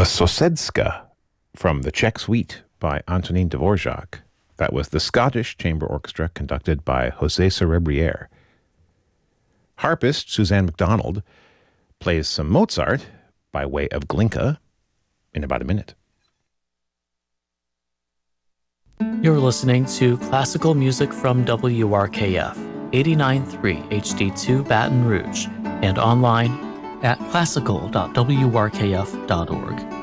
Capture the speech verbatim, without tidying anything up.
Sosedska from the Czech Suite by Antonín Dvořák. That was the Scottish Chamber Orchestra conducted by José Cerebriere. Harpist Suzanne MacDonald plays some Mozart by way of Glinka in about a minute. You're listening to classical music from W R K F, eighty-nine point three H D two Baton Rouge, and online at classical dot w r k f dot org.